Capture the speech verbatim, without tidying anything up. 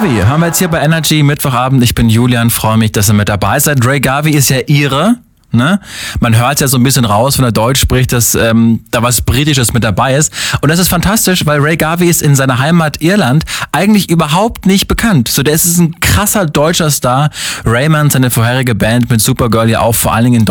Garvey haben wir jetzt hier bei Energy Mittwochabend. Ich bin Julian, freue mich, dass ihr mit dabei seid. Ray Garvey ist ja Ire. Ne? Man hört ja so ein bisschen raus, wenn er Deutsch spricht, dass ähm, da was Britisches mit dabei ist. Und das ist fantastisch, weil Ray Garvey ist in seiner Heimat Irland eigentlich überhaupt nicht bekannt. So, der ist ein krasser deutscher Star. Raymond, seine vorherige Band mit Supergirl, ja auch vor allen Dingen in